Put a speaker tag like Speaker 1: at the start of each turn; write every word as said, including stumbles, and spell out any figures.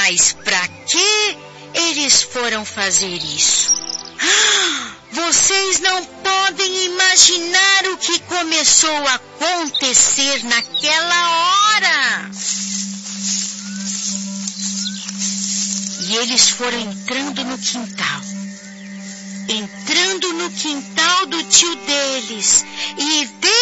Speaker 1: Mas pra que eles foram fazer isso? Vocês não podem imaginar o que começou a acontecer naquela hora. E eles foram entrando no quintal. Entrando no quintal do tio deles. E de